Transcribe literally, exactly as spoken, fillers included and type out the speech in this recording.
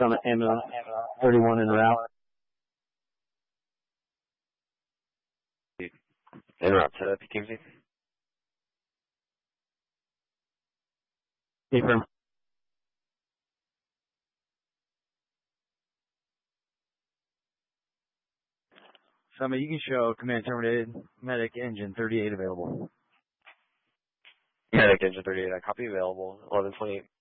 Summit ambulance thirty-one en route. En route to P K M Z. Affirm. Summit, you can show command terminated, medic engine thirty-eight available. Medic engine thirty-eight, I copy available, eleven twenty-eight.